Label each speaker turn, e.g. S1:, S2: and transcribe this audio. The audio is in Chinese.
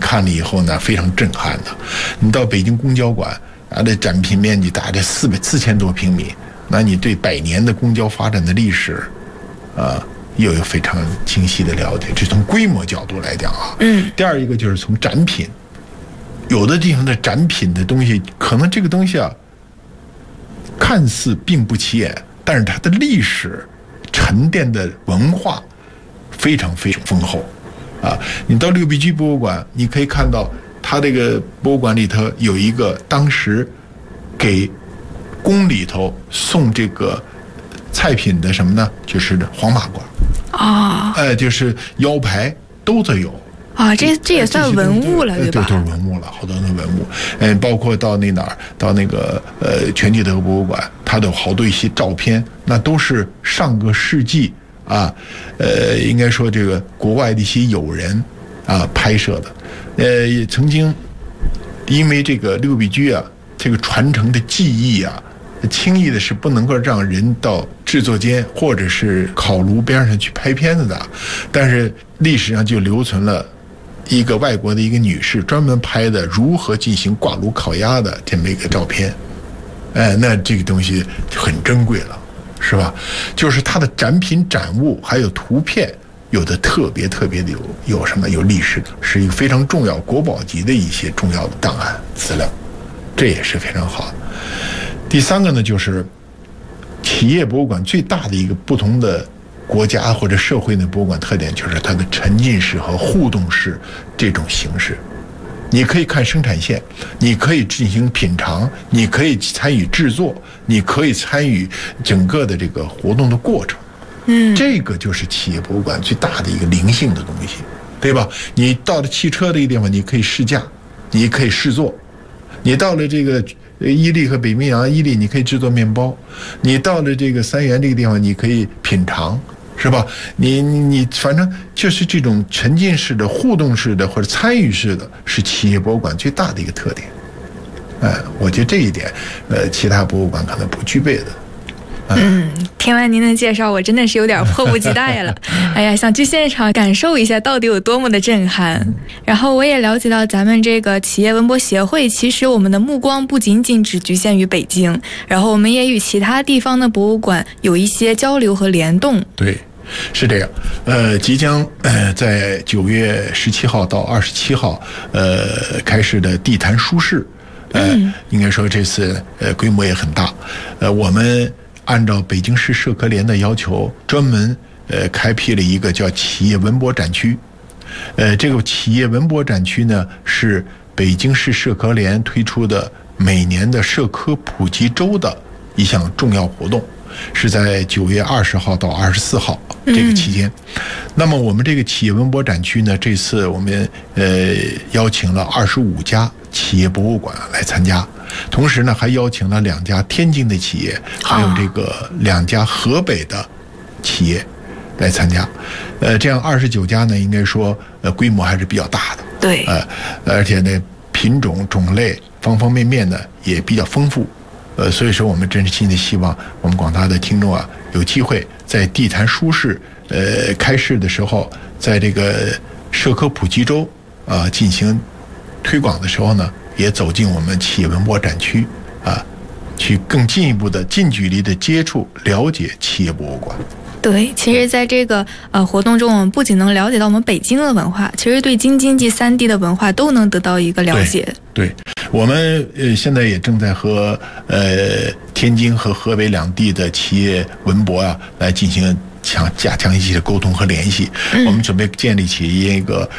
S1: 看了以后呢，非常震撼的。你到北京公交馆啊，这展品面积大概4000多平米，那你对100年的公交发展的历史，又有非常清晰的了解。这从规模角度来讲啊，第二一个就是从展品，有的地方的展品的东西，可能这个东西啊，看似并不起眼，但是它的历史沉淀的文化非常非常丰厚啊！你到六必居博物馆，你可以看到它这个博物馆里头有一个当时给宫里头送这个菜品的什么呢？就是黄马褂啊，就是腰牌都得有啊，
S2: 这也算文物了，对吧？
S1: 都是文物了，好多的文物。包括到那哪儿，到那个全聚德博物馆，它的好多一些照片，那都是上个世纪啊，应该说这个国外的一些友人啊拍摄的。也曾经因为这个六必居啊，这个传承的技艺啊，轻易的是不能够让人到制作间或者是烤炉边上去拍片子的，但是历史上就留存了一个外国的一个女士专门拍的如何进行挂炉烤鸭的这么一个照片，那这个东西就很珍贵了，是吧？就是它的展品展物还有图片，有的特别的有什么有历史，是一个非常重要国宝级的一些重要的档案资料，这也是非常好的。第三个呢，就是企业博物馆最大的一个不同的国家或者社会的博物馆特点，就是它的沉浸式和互动式这种形式。你可以看生产线，你可以进行品尝，你可以参与制作，你可以参与整个的这个活动的过程。这个就是企业博物馆最大的一个灵性的东西，对吧？你到了汽车这个地方，你可以试驾，你可以试做；你到了这个伊利和北冰洋伊利，你可以制作面包；你到了这个三元这个地方，你可以品尝，是吧？你反正就是这种沉浸式的、互动式的或者参与式的，是企业博物馆最大的一个特点。我觉得这一点，其他博物馆可能不具备的。
S2: 听完您的介绍，我真的是有点迫不及待了。哎呀，想去现场感受一下到底有多么的震撼。然后我也了解到，咱们这个企业文博协会，其实我们的目光不仅仅只局限于北京，然后我们也与其他地方的博物馆有一些交流和联动。
S1: 对，是这样。即将在9月17号到27号开始的地坛书市，应该说这次规模也很大。我们按照北京市社科联的要求，专门开辟了一个叫企业文博展区。这个企业文博展区呢，是北京市社科联推出的每年的社科普及周的一项重要活动，是在9月20号到24号这个期间。那么我们这个企业文博展区呢，这次我们邀请了25家企业博物馆来参加，同时呢还邀请了2家天津的企业，还有这个2家河北的企业来参加。这样29家呢，应该说规模还是比较大的。
S2: 对，
S1: 而且呢品种种类方方面面呢也比较丰富。所以说我们真心的希望我们广大的听众啊，有机会在地坛书市开市的时候，在这个社科普及周进行推广的时候呢，也走进我们企业文博展区去更进一步的近距离的接触了解企业博物馆。
S2: 对，其实在这个活动中，我们不仅能了解到我们北京的文化，其实对京津冀3地的文化都能得到一个了解。
S1: 对，我们现在也正在和天津和河北2地的企业文博来进行加强一些沟通和联系。我们准备建立起一个